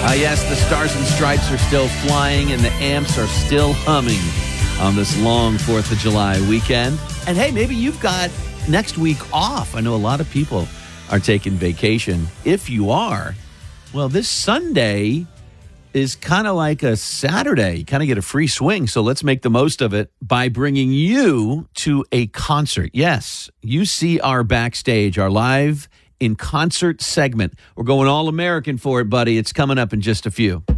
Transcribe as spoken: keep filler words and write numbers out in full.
Ah, yes, the Stars and Stripes are still flying and the amps are still humming on this long fourth of July weekend. And hey, maybe you've got next week off. I know a lot of people are taking vacation. If you are, well, this Sunday is kind of like a Saturday. You kind of get a free swing. So let's make the most of it by bringing you to a concert. Yes, you see our backstage, our live in concert segment. We're going all American for it, buddy. It's coming up in just a few.